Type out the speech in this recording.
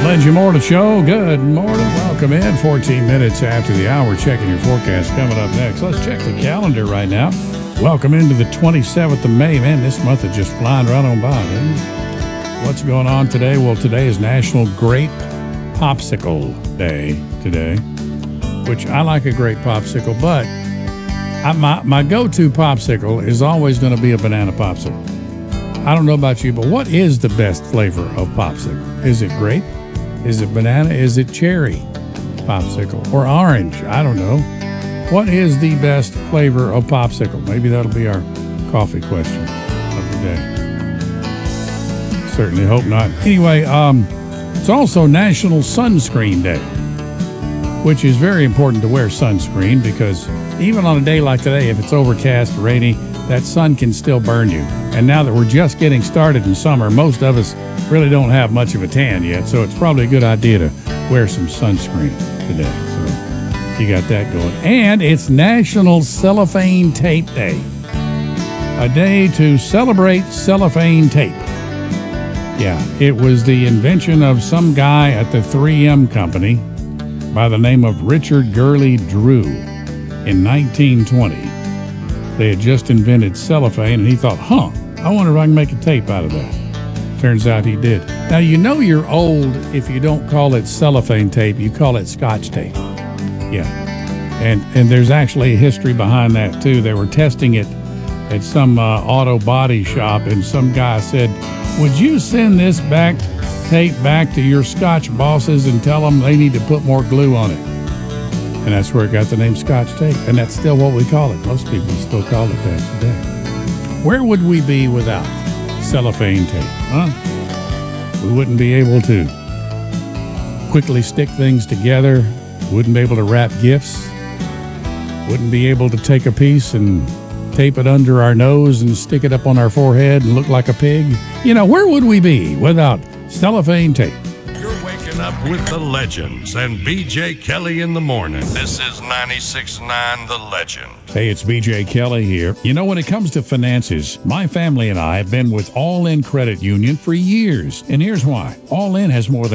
Legend Morning Show. Good morning. Welcome in. 14 minutes after the hour. Checking your forecast coming up next. Let's check the calendar right now. Welcome into the 27th of May. Man, this month is just flying right on by, isn't it? What's going on today? Well, today is National Grape Popsicle Day today, which I like a grape popsicle, but my go-to popsicle is always going to be a banana popsicle. I don't know about you, but what is the best flavor of popsicle? Is it grape? Is it banana? Is it cherry popsicle? Or orange? I don't know. What is the best flavor of popsicle? Maybe that'll be our coffee question of the day. Certainly hope not. Anyway, it's also National Sunscreen Day, which is very important to wear sunscreen because even on a day like today, if it's overcast, rainy, that sun can still burn you. And now that we're just getting started in summer, most of us really don't have much of a tan yet, so it's probably a good idea to wear some sunscreen today. So you got that going. And it's National Cellophane Tape Day, a day to celebrate cellophane tape. Yeah, it was the invention of some guy at the 3M company by the name of Richard Gurley Drew in 1920. They had just invented cellophane, and he thought, I wonder if I can make a tape out of that. Turns out he did. Now, you know you're old if you don't call it cellophane tape, you call it Scotch tape. Yeah. And there's actually a history behind that, too. They were testing it at some auto body shop, and some guy said, would you send this tape back to your Scotch bosses and tell them they need to put more glue on it? And that's where it got the name Scotch tape. And that's still what we call it. Most people still call it that today. Where would we be without cellophane tape, huh? We wouldn't be able to quickly stick things together. Wouldn't be able to wrap gifts. Wouldn't be able to take a piece and tape it under our nose and stick it up on our forehead and look like a pig. You know, where would we be without cellophane tape? You're waking up with the legends and BJ Kelly in the morning. This is 96.9 The Legend. Hey, it's BJ Kelly here. You know, when it comes to finances, my family and I have been with All In Credit Union for years. And here's why. All In has more than